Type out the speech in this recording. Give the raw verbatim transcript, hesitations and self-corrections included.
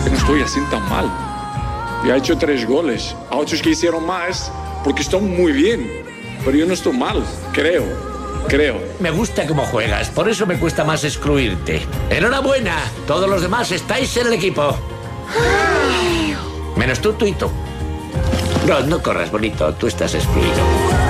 No estoy así tan mal. Ya he hecho tres goles. A otros que hicieron más porque están muy bien. Pero yo no estoy mal, creo. Creo. Me gusta cómo juegas, por eso me cuesta más excluirte. ¡Enhorabuena! Todos los demás estáis en el equipo. Menos tú, tú y tú. No, no corras, bonito. Tú estás excluido.